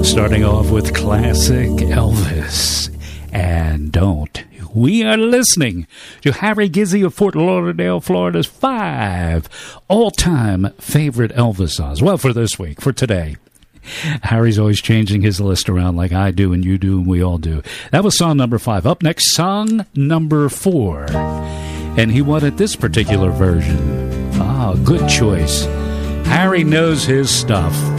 Starting off with classic Elvis and Don't. We are listening to Harry Gizzi of Fort Lauderdale, Florida's 5 all-time favorite Elvis songs. Well, for this week, for today. Harry's always changing his list around like I do and you do and we all do. That was song number 5. Up next, song number 4. And he wanted this particular version. Ah, good choice. Harry knows his stuff.